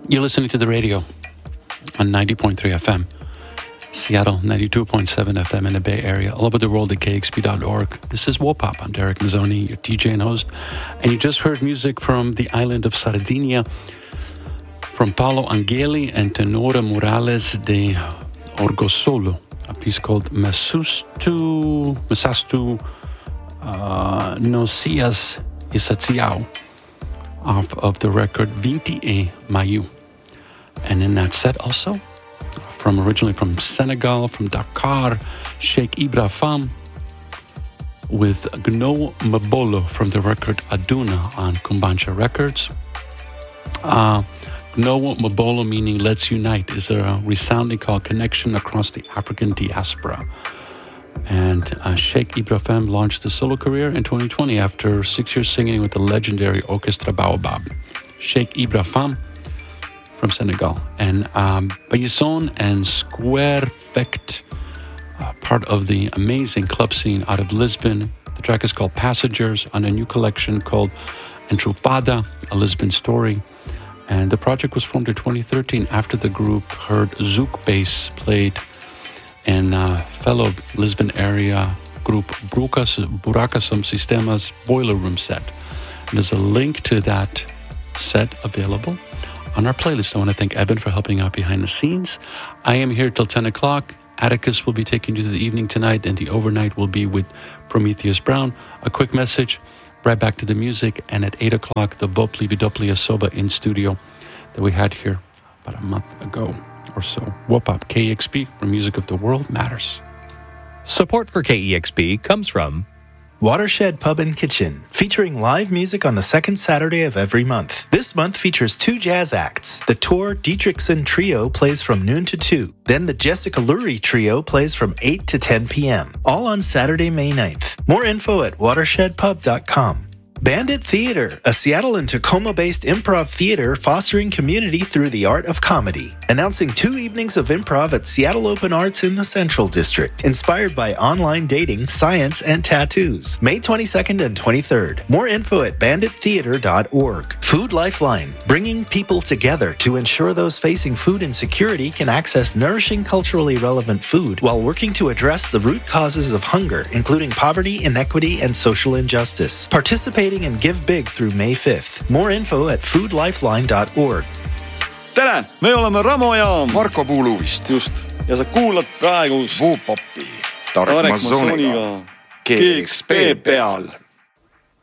You're listening to the radio on 90.3 FM, Seattle 92.7 FM in the Bay Area, all over the world at kexp.org. This is Wopop. I'm Derek Mazzoni, your DJ and host. And you just heard music from the island of Sardinia, from Paolo Angeli and Tenora Morales de Orgosolo, a piece called Mesastu No Sias Isatsiao, off of the record 20 Mayu. And in that set also, originally from Senegal, from Dakar, Sheikh Ibra Fam, with Gno Mabolo from the record Aduna on Kumbancha Records. Gno Mabolo, meaning let's unite, is a resounding call, connection across the African diaspora. And Sheikh Ibra Fam launched a solo career in 2020 after 6 years singing with the legendary Orchestra Baobab. Sheikh Ibra Fam from Senegal, and Bayson and Square Fect, part of the amazing club scene out of Lisbon. The track is called Passengers on a new collection called Entrufada, a Lisbon story. And the project was formed in 2013 after the group heard Zouk bass played in fellow Lisbon area group Buracasum Sistemas Boiler Room set. And there's a link to that set available on our playlist. I want to thank Evan for helping out behind the scenes. I am here till 10 o'clock. Atticus will be taking you to the evening tonight, and the overnight will be with Prometheus Brown. A quick message, right back to the music, and at 8 o'clock, the Vopli Vidopli Asova in studio that we had here about a month ago or so. Wopop, KEXP, where music of the world matters. Support for KEXP comes from Watershed Pub and Kitchen, featuring live music on the second Saturday of every month. This month features 2 jazz acts. The Tor Dietrichson Trio plays from noon to 2. Then the Jessica Lurie Trio plays from 8 to 10 p.m. All on Saturday, May 9th. More info at watershedpub.com. Bandit Theater, a Seattle and Tacoma-based improv theater fostering community through the art of comedy. Announcing 2 evenings of improv at Seattle Open Arts in the Central District, inspired by online dating, science, and tattoos. May 22nd and 23rd. More info at bandittheater.org. Food Lifeline, bringing people together to ensure those facing food insecurity can access nourishing, culturally relevant food while working to address the root causes of hunger, including poverty, inequity, and social injustice. Participating and give big through May 5th. More info at foodlifeline.org. Tere, me oleme Ramo ja Marko Puuluvist. Just. Ja sa kuulad praegu Woopopi Tarek Mazzoniga KXP peal.